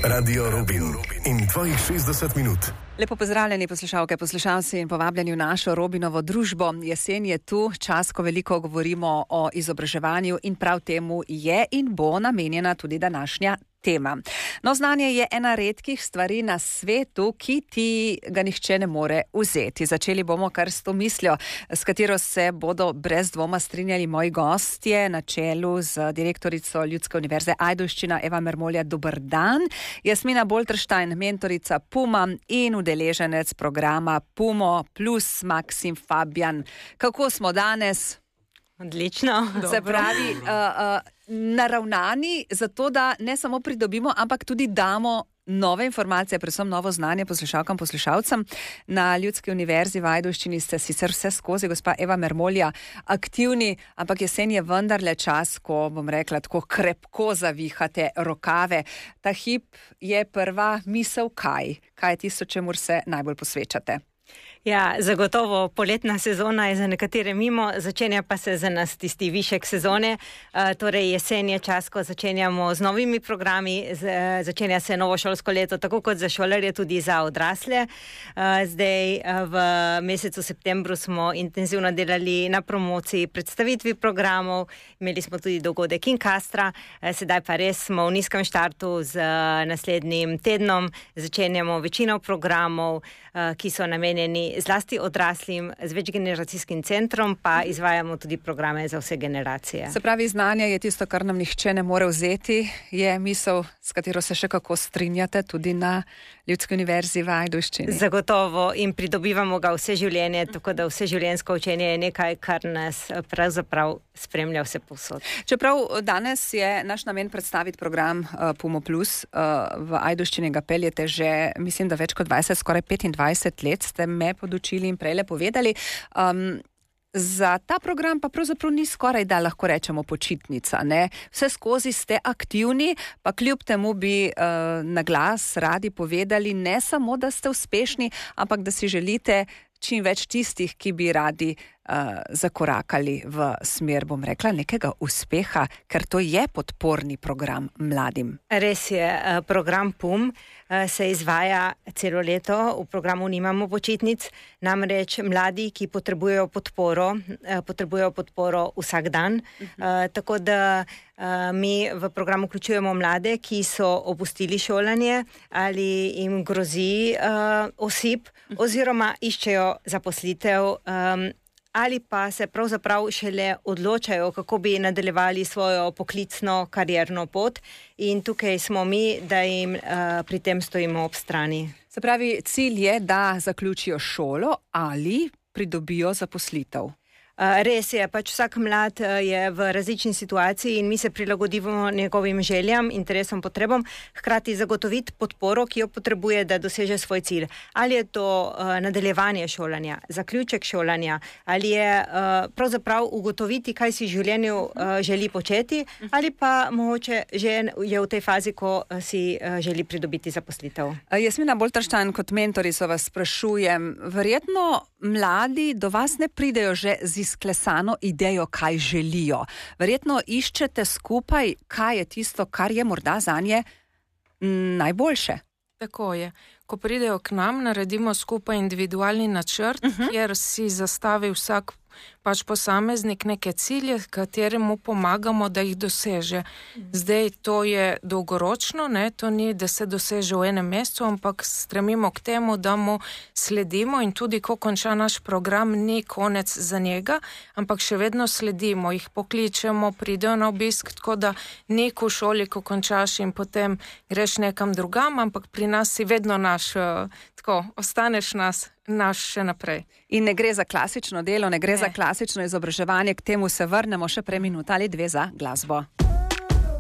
Radio Robin in tvojih 60 minut. Lepo pozdravljeni poslušalke, poslušalci in povabljeni v našo Robinovo družbo. Jesen je tu, čas, ko veliko govorimo o izobraževanju in prav temu je in bo namenjena tudi današnja tema. No, znanje je ena redkih stvari na svetu, ki ti ga nihče ne more vzeti. Začeli bomo kar s to misljo, s katero se bodo brez dvoma strinjali moji gostje na čelu z direktorico Ljudske univerze Ajdovščina Eva Mermolja. Dober dan. Jasmina Bolterštajn, mentorica Puma in udeleženec programa Pumo plus Maksim Fabjan. Kako smo danes? Odlično. Se pravi, naravnani za to, da ne samo pridobimo, ampak tudi damo nove informacije, predvsem novo znanje poslušalkam, poslušalcem. Na Ljudski univerzi v Ajdovščini ste sicer vse skozi, gospa Eva Mermolja, aktivni, ampak jesen je vendarle čas, ko, bom rekla, tako krepko zavihate rokave. Ta hip je prva misel kaj? Kaj je tisto, čemur se najbolj posvečate? Ja, zagotovo poletna sezona je za nekatere mimo, začenja pa se za nas tisti višek sezone. Torej jesen je čas, ko začenjamo z novimi programi, začenja se novo šolsko leto, tako kot za šolarje, tudi za odrasle. Zdaj v mesecu septembru smo intenzivno delali na promociji, predstavitvi programov, imeli smo tudi dogodek Inkastra, sedaj pa res smo v nizkem štartu z naslednjim tednom, začenjamo večino programov, ki so namenjeni zlasti odraslim, z večgeneracijskim centrom, pa izvajamo tudi programe za vse generacije. Se pravi, znanje je tisto, kar nam nihče ne more vzeti, je misel, s katero se še kako strinjate tudi na Ljudski univerzi v Ajdovščini. Zagotovo in pridobivamo ga vse življenje, tako da vse življenjsko učenje je nekaj, kar nas pravzaprav spremlja vse povsod. Čeprav danes je naš namen predstaviti program Pumo Plus, v Ajdovščini ga peljete že, mislim, da več kot 20, skoraj 25 let ste me podučili in prejle povedali. Za ta program pa pravzaprav ni skoraj, da lahko rečemo, počitnica, ne? Vse skozi ste aktivni, pa kljub temu bi na glas radi povedali ne samo, da ste uspešni, ampak da si želite čim več tistih, ki bi radi zakorakali v smer, bom rekla, nekega uspeha, ker to je podporni program mladim. Res je, program PUM se izvaja celo leto, v programu nimamo počitnic, namreč mladi, ki potrebujejo podporo vsak dan, tako da mi v program vključujemo mlade, ki so opustili šolanje ali jim grozi osip oziroma iščejo zaposlitev ali pa se pravzaprav šele odločajo, kako bi nadaljevali svojo poklicno karierno pot in tukaj smo mi, da jim pri tem stojimo ob strani. Se pravi, cilj je, da zaključijo šolo ali pridobijo zaposlitev. Res je, pač vsak mlad je v različni situaciji in mi se prilagodimo njegovim željam, interesom, potrebam, hkrati zagotoviti podporo, ki jo potrebuje, da doseže svoj cilj. Ali je to nadaljevanje šolanja, zaključek šolanja, ali je pravzaprav ugotoviti, kaj si v življenju želi početi, ali pa mogoče že je v tej fazi, ko si želi pridobiti zaposlitev. Jasmina Bolterštajn, kot mentorico vas sprašujem, verjetno mladi do vas ne pridejo že z izklesano idejo, kaj želijo. Verjetno iščete skupaj, kaj je tisto, kar je morda zanje najboljše. Tako je. Ko pridejo k nam, naredimo skupaj individualni načrt, kjer si zastavi vsak pač posameznik neke cilje, kateremu pomagamo, da jih doseže. Zdaj to je dolgoročno, ne? To ni, da se doseže v enem mesecu, ampak stremimo k temu, da mu sledimo in tudi, ko konča naš program, ni konec za njega, ampak še vedno sledimo, jih pokličemo, pridejo na obisk, tako da ni v šoli, ko končaš in potem greš nekam drugam, ampak pri nas si vedno naš, tako, ostaneš naš še naprej. In ne gre za klasično delo, ne gre za klasično izobraževanje, k temu se vrnemo še prej minuta ali dve za glasbo.